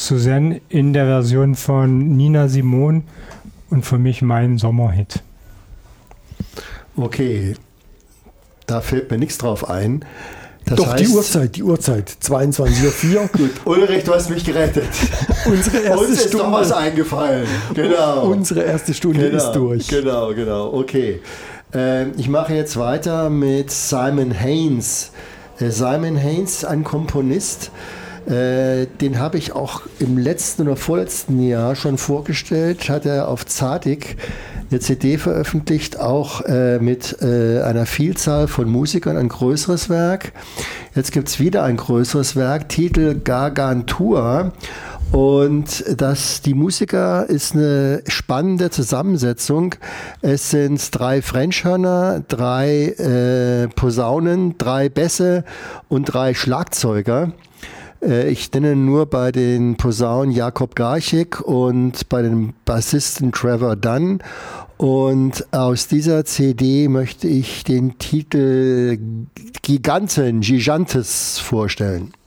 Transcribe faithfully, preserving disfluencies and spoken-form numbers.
Suzanne in der Version von Nina Simone und für mich mein Sommerhit. Okay, da fällt mir nichts drauf ein. Das Doch, heißt, die Uhrzeit, die Uhrzeit, zweiundzwanzig Uhr vier. Gut, Ulrich, du hast mich gerettet. Unsere erste Uns ist Stunde. noch was eingefallen. Genau. Unsere erste Stunde genau, ist durch. Genau, genau, okay. Ähm, ich mache jetzt weiter mit Simon Haynes. Äh, Simon Haynes, ein Komponist, äh, den habe ich auch im letzten oder vorletzten Jahr schon vorgestellt, hat er auf Tzadik eine C D veröffentlicht, auch äh, mit äh, einer Vielzahl von Musikern, ein größeres Werk. Jetzt gibt es wieder ein größeres Werk, Titel Gargantua. Und das, die Musiker ist eine spannende Zusammensetzung. Es sind drei Frenchhörner, drei äh, Posaunen, drei Bässe und drei Schlagzeuger. Ich nenne nur bei den Posaunen Jakob Garchik und bei den Bassisten Trevor Dunn. Und aus dieser C D möchte ich den Titel Giganten, Gigantes vorstellen.